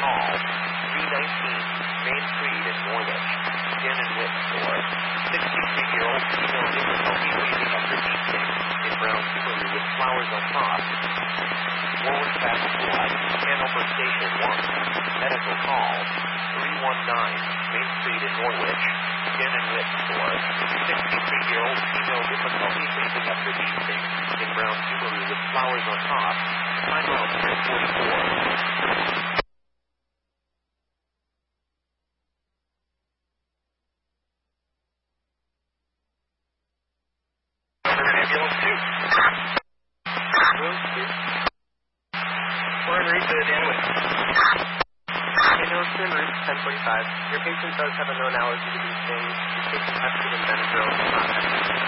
call. 319 Main Street in Norwich. Skin and Wit Store. 63-year-old female difficulty raising up her deep sink in brown Subaru with flowers on top. Warwick Fast Squad, Hanover Station 1. Medical call. 319 Main Street in Norwich. Skin and Wit Store. 63-year-old female difficulty raising up her deep sink in brown Subaru with flowers on top. Time out 10:44. Your patient does have a known allergy to these things. Your patient has to be in Benadryl.